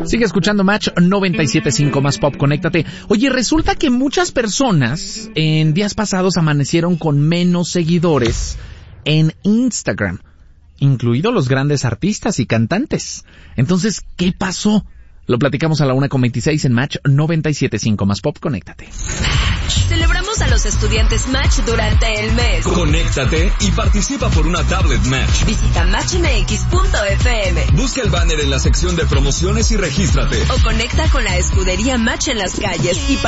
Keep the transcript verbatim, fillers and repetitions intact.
Sigue escuchando Match noventa y siete punto cinco más Pop, conéctate. Oye, resulta que muchas personas en días pasados amanecieron con menos seguidores en Instagram, incluidos los grandes artistas y cantantes. Entonces, ¿qué pasó? Lo platicamos a la una con veintiséis en Match noventa y siete punto cinco más Pop, conéctate. Celebramos a los estudiantes Match durante el mes. Conéctate y participa por una tablet Match. Visita match m x punto f m. Busca el banner en la sección de promociones y regístrate. O conecta con la escudería Match en las calles y